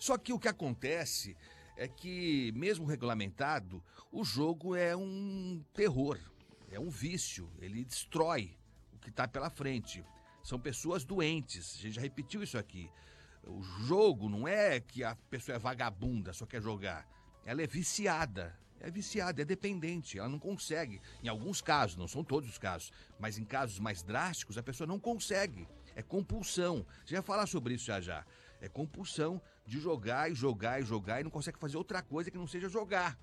Só que o que acontece é que, mesmo regulamentado, o jogo é um terror, é um vício, ele destrói o que está pela frente. São pessoas doentes, a gente já repetiu isso aqui. O jogo não é que a pessoa é vagabunda, só quer jogar. Ela é viciada, é dependente, ela não consegue. Em alguns casos, não são todos os casos, mas em casos mais drásticos, a pessoa não consegue. É compulsão. A gente vai falar sobre isso já. É compulsão de jogar e jogar e jogar e não consegue fazer outra coisa que não seja jogar.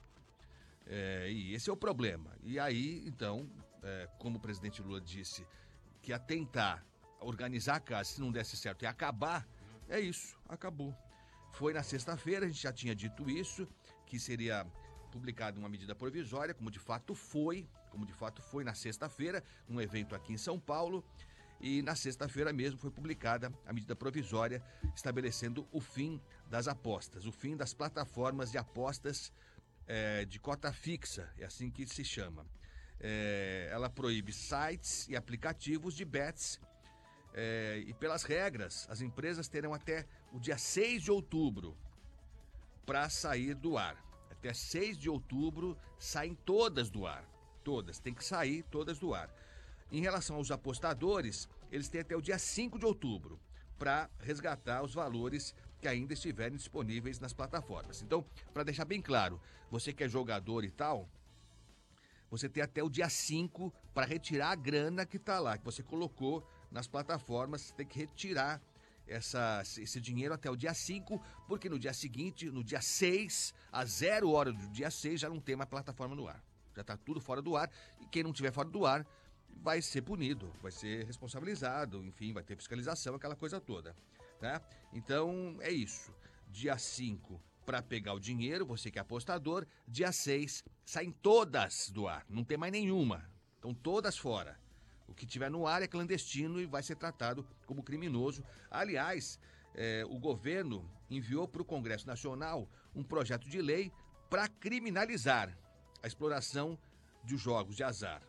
E esse é o problema. E aí, então, como o presidente Lula disse, que ia tentar organizar a casa, se não desse certo, ia acabar, é isso, acabou. Foi na sexta-feira, a gente já tinha dito isso, que seria publicada uma medida provisória, como de fato foi na sexta-feira, num evento aqui em São Paulo, e na sexta-feira mesmo foi publicada a medida provisória estabelecendo o fim das apostas, o fim das plataformas de apostas de cota fixa, é assim que se chama. Ela proíbe sites e aplicativos de bets e pelas regras, as empresas terão até o dia 6 de outubro para sair do ar. Até 6 de outubro saem todas do ar. Todas, tem que sair todas do ar. Em relação aos apostadores, eles têm até o dia 5 de outubro para resgatar os valores que ainda estiverem disponíveis nas plataformas. Então, para deixar bem claro, você que é jogador e tal, você tem até o dia 5 para retirar a grana que está lá, que você colocou nas plataformas, você tem que retirar esse dinheiro até o dia 5, porque no dia seguinte, no dia 6, às 0 hora do dia 6, já não tem mais plataforma no ar. Já está tudo fora do ar, e quem não estiver fora do ar vai ser punido, vai ser responsabilizado, enfim, vai ter fiscalização, aquela coisa toda, tá? Então, é isso. Dia 5 para pegar o dinheiro, você que é apostador, dia 6 saem todas do ar, não tem mais nenhuma, estão todas fora. O que tiver no ar é clandestino e vai ser tratado como criminoso. Aliás, o governo enviou para o Congresso Nacional um projeto de lei para criminalizar a exploração de jogos de azar.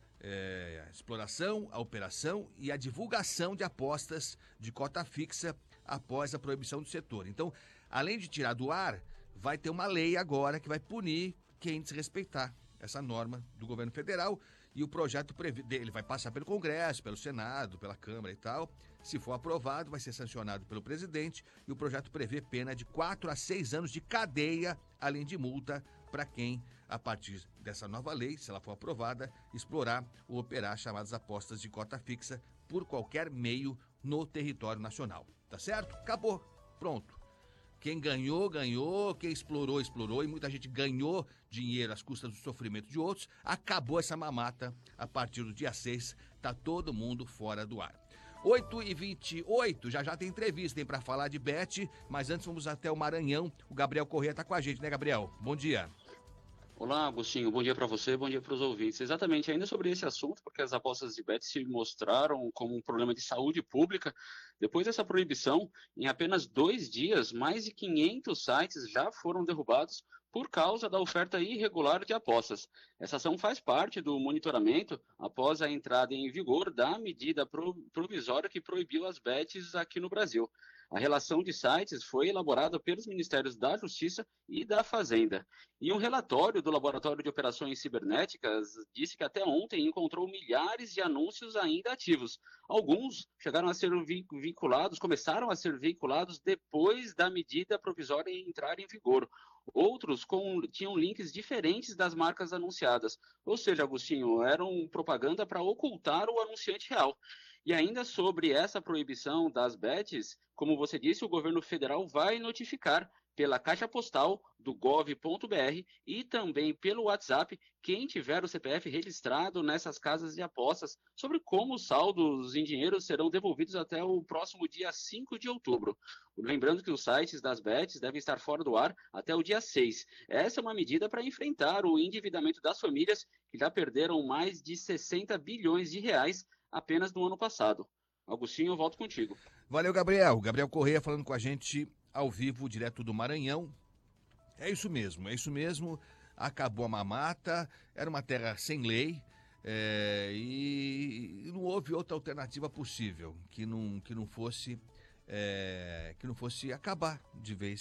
A exploração, a operação e a divulgação de apostas de cota fixa após a proibição do setor. Então, além de tirar do ar, vai ter uma lei agora que vai punir quem desrespeitar essa norma do governo federal. E o projeto ele vai passar pelo Congresso, pelo Senado, pela Câmara e tal. Se for aprovado, vai ser sancionado pelo presidente e o projeto prevê pena de 4 a 6 anos de cadeia, além de multa para quem, a partir dessa nova lei, se ela for aprovada, explorar ou operar chamadas apostas de cota fixa por qualquer meio no território nacional. Tá certo? Acabou. Pronto. Quem ganhou, ganhou, quem explorou, explorou, e muita gente ganhou dinheiro às custas do sofrimento de outros. Acabou essa mamata a partir do dia 6, tá todo mundo fora do ar. 8h28, já tem entrevista, para falar de bet, mas antes vamos até o Maranhão. O Gabriel Corrêa tá com a gente, né, Gabriel? Bom dia. Olá, Agostinho. Bom dia para você, bom dia para os ouvintes. Exatamente, ainda sobre esse assunto, porque as apostas de bet se mostraram como um problema de saúde pública. Depois dessa proibição, em apenas 2 dias, mais de 500 sites já foram derrubados por causa da oferta irregular de apostas. Essa ação faz parte do monitoramento após a entrada em vigor da medida provisória que proibiu as bets aqui no Brasil. A relação de sites foi elaborada pelos Ministérios da Justiça e da Fazenda. E um relatório do Laboratório de Operações Cibernéticas disse que até ontem encontrou milhares de anúncios ainda ativos. Alguns chegaram a ser começaram a ser vinculados depois da medida provisória entrar em vigor. Outros tinham links diferentes das marcas anunciadas. Ou seja, Agostinho, eram propaganda para ocultar o anunciante real. E ainda sobre essa proibição das bets, como você disse, o governo federal vai notificar pela caixa postal do gov.br e também pelo WhatsApp quem tiver o CPF registrado nessas casas de apostas sobre como os saldos em dinheiro serão devolvidos até o próximo dia 5 de outubro. Lembrando que os sites das bets devem estar fora do ar até o dia 6. Essa é uma medida para enfrentar o endividamento das famílias que já perderam mais de 60 bilhões de reais apenas no ano passado. Agostinho, eu volto contigo. Valeu, Gabriel. Gabriel Corrêa falando com a gente ao vivo, direto do Maranhão. É isso mesmo. Acabou a mamata, era uma terra sem lei e não houve outra alternativa possível que não fosse acabar de vez